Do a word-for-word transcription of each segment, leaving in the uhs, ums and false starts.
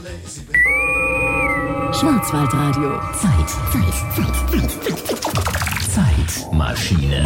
Schwarzwaldradio. Zeit. Zeit. Zeit. Zeit. Zeitmaschine.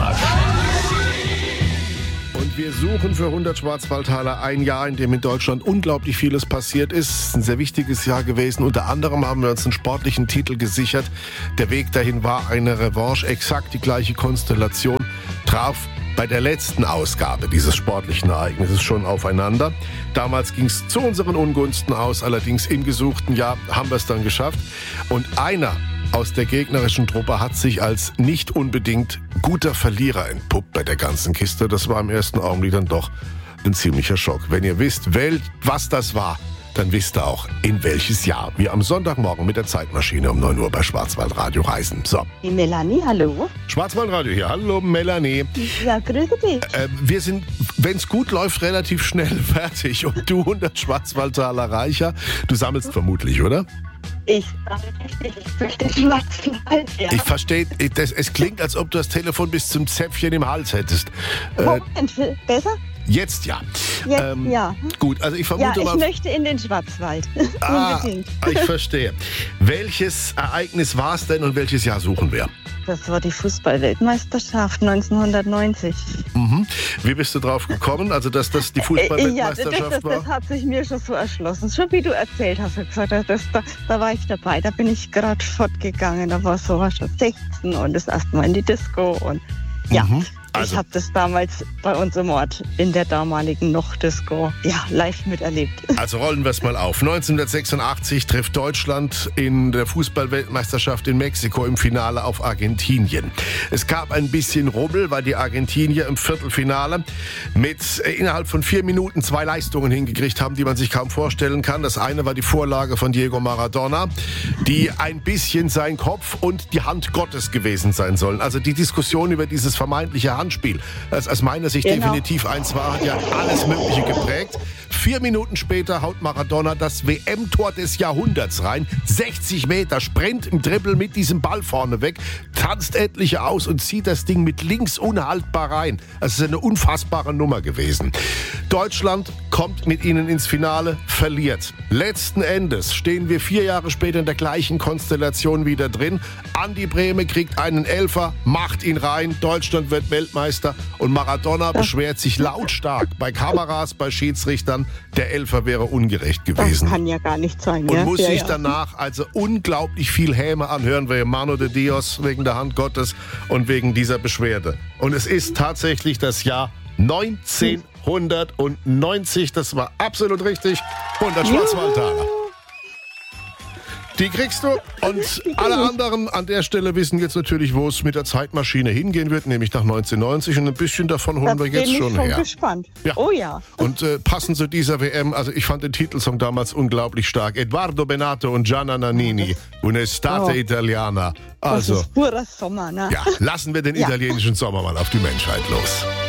Und wir suchen für hundert Schwarzwaldtaler ein Jahr, in dem in Deutschland unglaublich vieles passiert ist. Ein sehr wichtiges Jahr gewesen. Unter anderem haben wir uns einen sportlichen Titel gesichert. Der Weg dahin war eine Revanche. Exakt die gleiche Konstellation traf bei der letzten Ausgabe dieses sportlichen Ereignisses schon aufeinander. Damals ging es zu unseren Ungunsten aus. Allerdings im gesuchten Jahr haben wir es dann geschafft. Und einer aus der gegnerischen Truppe hat sich als nicht unbedingt guter Verlierer entpuppt bei der ganzen Kiste. Das war im ersten Augenblick dann doch ein ziemlicher Schock. Wenn ihr wisst, was das war, dann wisst ihr auch, in welches Jahr wir am Sonntagmorgen mit der Zeitmaschine um neun Uhr bei Schwarzwaldradio reisen. So. Die Melanie, hallo. Schwarzwaldradio hier. Hallo Melanie. Ja, grüße dich. Äh, wir sind, wenn es gut läuft, relativ schnell fertig. Und du hundert Schwarzwaldtaler reicher. Du sammelst vermutlich, oder? Ich, ich verstehe Schwarzwald, ja. Ich verstehe, es klingt, als ob du das Telefon bis zum Zäpfchen im Hals hättest. Äh, Moment, besser? Jetzt ja. Jetzt, ähm, ja. Gut, also ich vermute ja, ich mal... möchte in den Schwarzwald. Ah, Unbedingt. Ich verstehe. Welches Ereignis war es denn und welches Jahr suchen wir? Das war die Fußball-Weltmeisterschaft neunzehnhundertneunzig. Mhm. Wie bist du drauf gekommen, also dass das die Fußball-Weltmeisterschaft ja, das, das, war? Das hat sich mir schon so erschlossen. Schon wie du erzählt hast, gesagt, das, da, da war ich dabei. Da bin ich gerade fortgegangen. Da war so war schon sechzehn und das erste Mal in die Disco. Und ja, mhm. Also. Ich habe das damals bei uns im Ort in der damaligen Noch-Disco ja, live miterlebt. Also rollen wir es mal auf. neunzehnhundertsechsundachtzig trifft Deutschland in der Fußball-Weltmeisterschaft in Mexiko im Finale auf Argentinien. Es gab ein bisschen Rummel, weil die Argentinier im Viertelfinale mit äh, innerhalb von vier Minuten zwei Leistungen hingekriegt haben, die man sich kaum vorstellen kann. Das eine war die Vorlage von Diego Maradona, die ein bisschen sein Kopf und die Hand Gottes gewesen sein sollen. Also die Diskussion über dieses vermeintliche Hand Spiel, das aus meiner Sicht genau. definitiv eins war, hat ja alles Mögliche geprägt. Vier Minuten später haut Maradona das W M-Tor des Jahrhunderts rein. sechzig Meter Sprint im Dribbel mit diesem Ball vorne weg, tanzt etliche aus und zieht das Ding mit links unhaltbar rein. Das ist eine unfassbare Nummer gewesen. Deutschland kommt mit ihnen ins Finale, verliert. Letzten Endes stehen wir vier Jahre später in der gleichen Konstellation wieder drin. Andi Brehme kriegt einen Elfer, macht ihn rein. Deutschland wird Weltmeister und Maradona beschwert sich lautstark bei Kameras, bei Schiedsrichtern, der Elfer wäre ungerecht gewesen. Das kann ja gar nicht sein. Und ja? muss ja, sich ja. danach also unglaublich viel Häme anhören wegen Mano de Dios, wegen der Hand Gottes und wegen dieser Beschwerde. Und es ist tatsächlich das Jahr neunzehnhundertneunzig. Das war absolut richtig. hundert Schwarzwaldtaler. Die kriegst du. Und alle anderen an der Stelle wissen jetzt natürlich, wo es mit der Zeitmaschine hingehen wird, nämlich nach neunzehnhundertneunzig. Und ein bisschen davon holen da wir jetzt bin schon ich schon her. gespannt. Ja. Oh ja. Und äh, passend zu dieser W M, also ich fand den Titelsong damals unglaublich stark. Eduardo Benato und Gianna Nannini, Un'estate Oh. Italiana. Also, das ist purer Sommer, ne? ja, lassen wir den Ja. italienischen Sommer mal auf die Menschheit los.